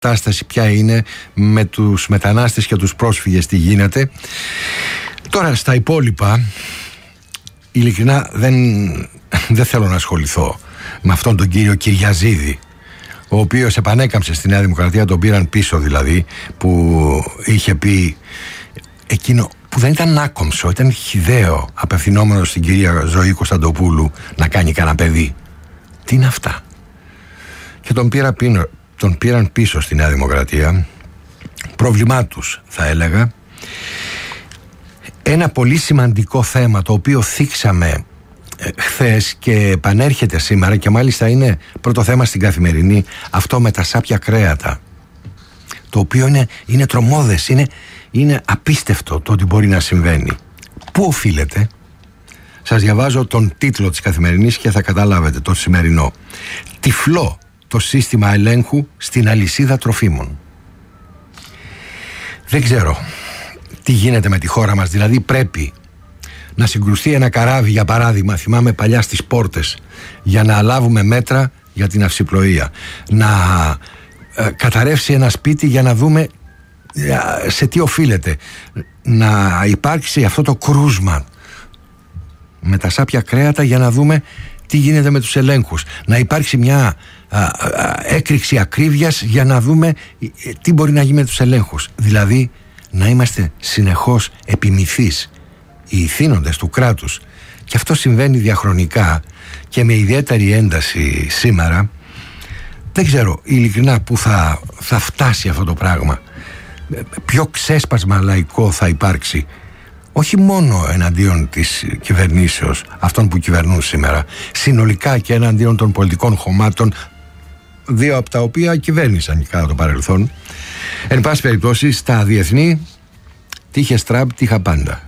κατάσταση ποια είναι, με τους μετανάστες και τους πρόσφυγες τι γίνεται. Τώρα στα υπόλοιπα, ειλικρινά δεν θέλω να ασχοληθώ με αυτόν τον κύριο Κυριαζίδη, ο οποίος επανέκαμψε στη Νέα Δημοκρατία, τον πήραν πίσω δηλαδή, που είχε πει εκείνο που δεν ήταν άκομψο, ήταν χυδαίο, απευθυνόμενο στην κυρία Ζωή Κωνσταντοπούλου, να κάνει κανένα παιδί. Τι είναι αυτά? Και τον πήραν πίσω στη Νέα Δημοκρατία. Πρόβλημά τους, θα έλεγα. Ένα πολύ σημαντικό θέμα, το οποίο θίξαμε χθες και επανέρχεται σήμερα, και μάλιστα είναι πρώτο θέμα στην Καθημερινή, αυτό με τα σάπια κρέατα, το οποίο είναι τρομώδες, είναι απίστευτο το ότι μπορεί να συμβαίνει. Πού οφείλεται? Σας διαβάζω τον τίτλο της Καθημερινής και θα καταλάβετε το σημερινό. Τυφλό το σύστημα ελέγχου στην αλυσίδα τροφίμων. Δεν ξέρω τι γίνεται με τη χώρα μας. Δηλαδή πρέπει να συγκρουστεί ένα καράβι, για παράδειγμα, θυμάμαι παλιά στις πόρτες, για να λάβουμε μέτρα για την αυσιπλοεία, να καταρρεύσει ένα σπίτι για να δούμε σε τι οφείλεται, να υπάρξει αυτό το κρούσμα με τα σάπια κρέατα για να δούμε τι γίνεται με τους ελέγχους, να υπάρξει μια έκρηξη ακρίβειας για να δούμε τι μπορεί να γίνει με τους ελέγχους. Δηλαδή να είμαστε συνεχώς επιμηθείς οι ηθήνοντες του κράτους, και αυτό συμβαίνει διαχρονικά και με ιδιαίτερη ένταση σήμερα. Δεν ξέρω ειλικρινά που θα φτάσει αυτό το πράγμα, ποιο ξέσπασμα λαϊκό θα υπάρξει, όχι μόνο εναντίον της κυβερνήσεως, αυτών που κυβερνούν σήμερα, συνολικά και εναντίον των πολιτικών χωμάτων, δύο από τα οποία κυβέρνησαν κατά το παρελθόν. Εν πάση περιπτώσει, στα διεθνή τύχε Τραμπ, τύχα πάντα.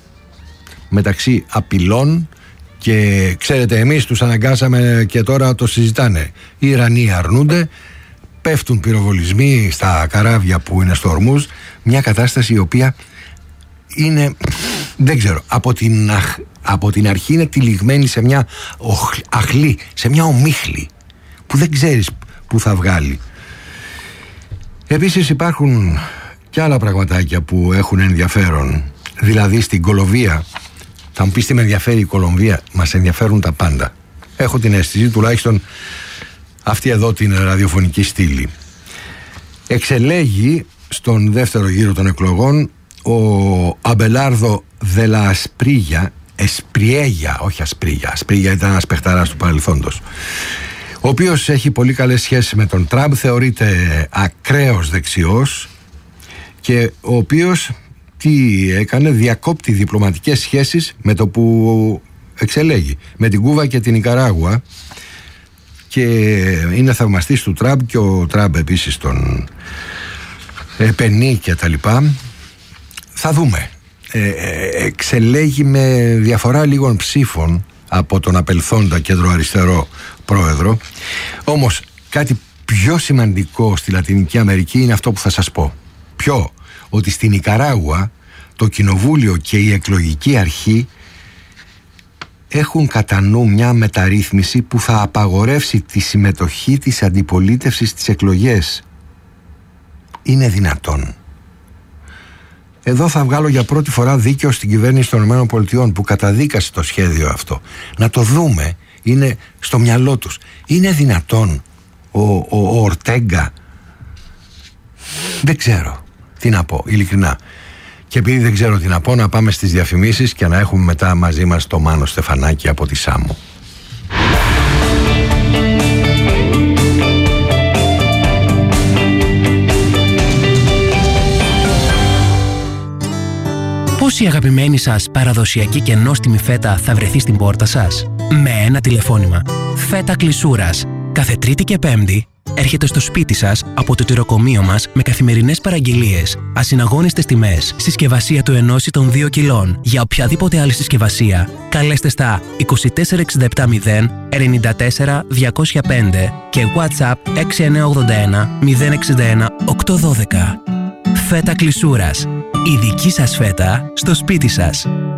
Μεταξύ απειλών, και ξέρετε, εμείς τους αναγκάσαμε και τώρα το συζητάνε. Οι Ιρανοί αρνούνται, πέφτουν πυροβολισμοί στα καράβια που είναι στο Ορμούζ, μια κατάσταση η οποία είναι, δεν ξέρω, από την αρχή είναι τυλιγμένη σε μια αχλή, σε μια ομίχλη που δεν ξέρεις που θα βγάλει. Επίσης υπάρχουν και άλλα πραγματάκια που έχουν ενδιαφέρον. Δηλαδή στην Κολομβία, θα μου πεις τι με ενδιαφέρει η Κολομβία? Μας ενδιαφέρουν τα πάντα. Έχω την αίσθηση, τουλάχιστον αυτή εδώ την ραδιοφωνική στήλη. Εξελέγει στον δεύτερο γύρο των εκλογών ο Αμπελάρδο Δελα Εσπριέγια, όχι Ασπρίγια, Ασπρίγια ήταν ένας παιχταράς του παρελθόντος, ο οποίος έχει πολύ καλές σχέσεις με τον Τραμπ, θεωρείται ακραίος δεξιός, και ο οποίος τι έκανε? Διακόπτει διπλωματικές σχέσεις με το που εξελέγει, με την Κούβα και την Νικαράγουα, και είναι θαυμαστής του Τραμπ, και ο Τραμπ επίσης τον επενεί και τα λοιπά. Θα δούμε. Εξελέγει με διαφορά λίγων ψήφων από τον απελθόντα κέντρο αριστερό πρόεδρο. Όμως κάτι πιο σημαντικό στη Λατινική Αμερική είναι αυτό που θα σας πω. Ποιο? Ότι στην Νικαράγουα το κοινοβούλιο και η εκλογική αρχή έχουν κατά νου μια μεταρρύθμιση που θα απαγορεύσει τη συμμετοχή της αντιπολίτευσης στις εκλογές. Είναι δυνατόν? Εδώ θα βγάλω για πρώτη φορά δίκαιο στην κυβέρνηση των ΗΠΑ που καταδίκασε το σχέδιο αυτό. Να το δούμε. Είναι στο μυαλό τους. Είναι δυνατόν ο Ορτέγκα? Δεν ξέρω τι να πω, ειλικρινά. Και επειδή δεν ξέρω τι να πω, να πάμε στις διαφημίσεις και να έχουμε μετά μαζί μας το Μάνο Στεφανάκη από τη Σάμο. Πώς η αγαπημένη σας παραδοσιακή και νόστιμη φέτα θα βρεθεί στην πόρτα σας? Με ένα τηλεφώνημα. Φέτα Κλεισούρας. Κάθε Τρίτη και Πέμπτη έρχεται στο σπίτι σας από το τυροκομείο μας με καθημερινές παραγγελίες, ασυναγώνιστες τιμές, συσκευασία του 1 ή των 2 κιλών. Για οποιαδήποτε άλλη συσκευασία, καλέστε στα 24770 94 205 και WhatsApp 6981 061 812. Φέτα Κλεισούρας. Η δική σας φέτα στο σπίτι σας.